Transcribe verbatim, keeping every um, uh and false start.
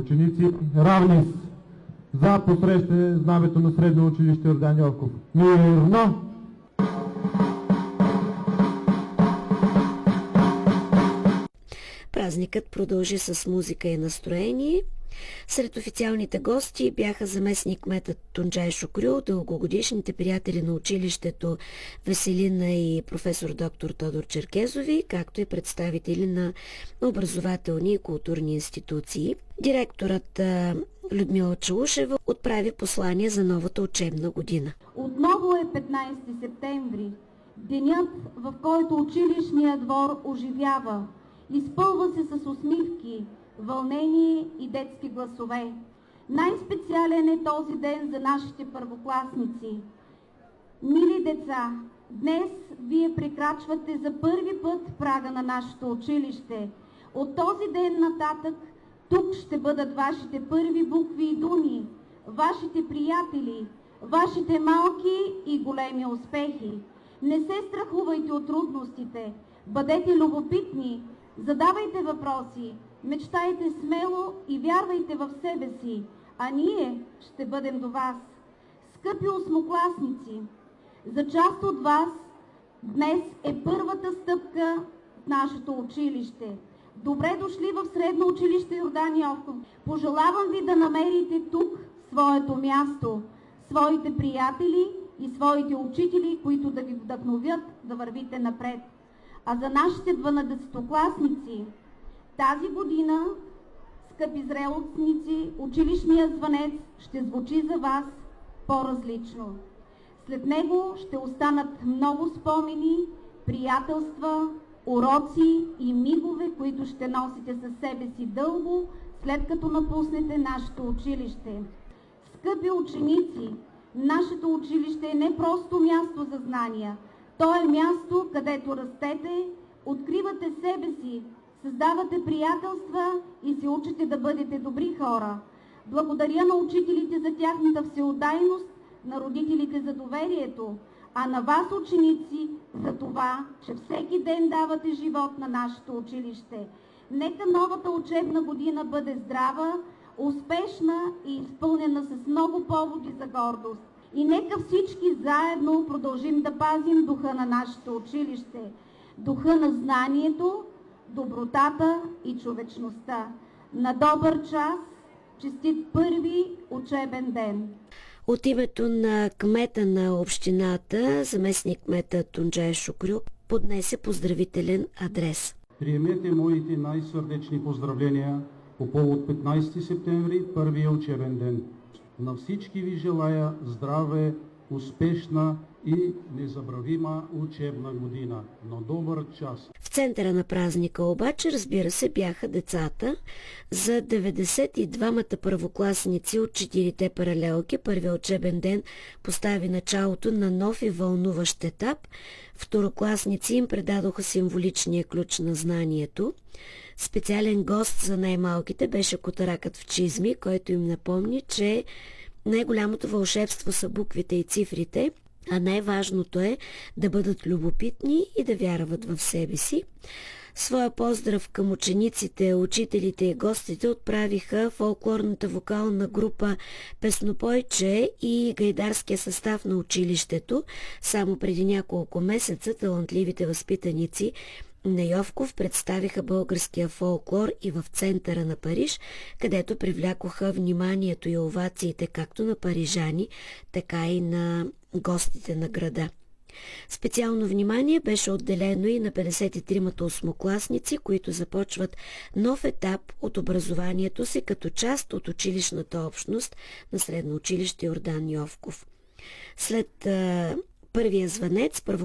Ученици, равни за посрещане знамето на Средно училище Йордан Йовков. Мирно! Празникът продължи с музика и настроение. Сред официалните гости бяха заместник-кметът Тунджай Шукрю, дългогодишните приятели на училището Веселина и професор доктор Тодор Черкезови, както и представители на образователни и културни институции. Директорът Людмила Чаушева отправи послание за новата учебна година. Отново е петнайсети септември, денят, в който училищният двор оживява, изпълва се с усмивки, вълнение и детски гласове. Най-специален е този ден за нашите първокласници. Мили деца, днес вие прекрачвате за първи път прага на нашето училище. От този ден нататък тук ще бъдат вашите първи букви и думи, вашите приятели, вашите малки и големи успехи. Не се страхувайте от трудностите, бъдете любопитни, задавайте въпроси, мечтайте смело и вярвайте в себе си, а ние ще бъдем до вас. Скъпи осмокласници, за част от вас днес е първата стъпка в нашето училище. Добре дошли в Средно училище Йордан Йовков. Пожелавам ви да намерите тук своето място, своите приятели и своите учители, които да ви вдъхновят да вървите напред. А за нашите дванадесетокласници, тази година, скъпи зрелостници, училищният звънец ще звучи за вас по-различно. След него ще останат много спомени, приятелства, уроци и мигове, които ще носите със себе си дълго, след като напуснете нашето училище. Скъпи ученици, нашето училище е не просто място за знания. То е място, където растете, откривате себе си, създавате приятелства и се учите да бъдете добри хора. Благодаря на учителите за тяхната всеотдайност, на родителите за доверието, а на вас, ученици, за това, че всеки ден давате живот на нашето училище. Нека новата учебна година бъде здрава, успешна и изпълнена с много поводи за гордост. И нека всички заедно продължим да пазим духа на нашето училище, духа на знанието, добротата и човечността. На добър час, честит първи учебен ден! От името на кмета на общината, заместник-кмета Тунджай Шукрю поднесе поздравителен адрес. Приемете моите най-сърдечни поздравления по повод петнайсети септември, първия учебен ден. На всички ви желая здраве, успешна и незабравима учебна година. На добър час! В центъра на празника обаче, разбира се, бяха децата. За деветдесет и двамата първокласници от четирите паралелки първия учебен ден постави началото на нов и вълнуващ етап. Второкласници им предадоха символичния ключ на знанието. Специален гост за най-малките беше котаракът в чизми, който им напомни, че най-голямото вълшебство са буквите и цифрите, а най-важното е да бъдат любопитни и да вярват в себе си. Своя поздрав към учениците, учителите и гостите отправиха фолклорната вокална група Песнопойче и гайдарския състав на училището. Само преди няколко месеца талантливите възпитаници на Йовков представиха българския фолклор и в центъра на Париж, където привлякоха вниманието и овациите както на парижани, така и на гостите на града. Специално внимание беше отделено и на петдесет и тримата осмокласници, които започват нов етап от образованието си като част от училищната общност на Средно училище Йордан Йовков. След а, първия звънец, първо